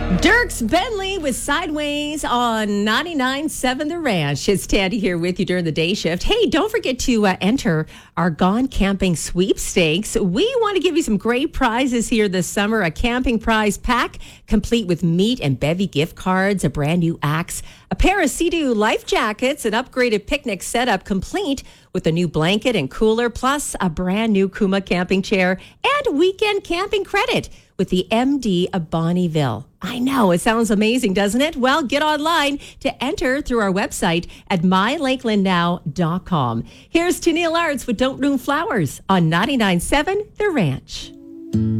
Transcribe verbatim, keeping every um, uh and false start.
Dirks Bentley with Sideways on ninety-nine point seven The Ranch. It's Tandy here with you during the day shift. Hey, don't forget to uh, enter our Gone Camping sweepstakes. We want to give you some great prizes here this summer. A camping prize pack complete with meat and bevy gift cards, a brand new axe, a pair of Sea-Doo life jackets, an upgraded picnic setup complete with a new blanket and cooler, plus a brand new Kuma camping chair and weekend camping credit with the M D of Bonnyville. I know, it sounds amazing, doesn't it? Well, get online to enter through our website at my lakeland now dot com. Here's Tennille Arts with Don't Ruin Flowers on ninety-nine point seven The Ranch.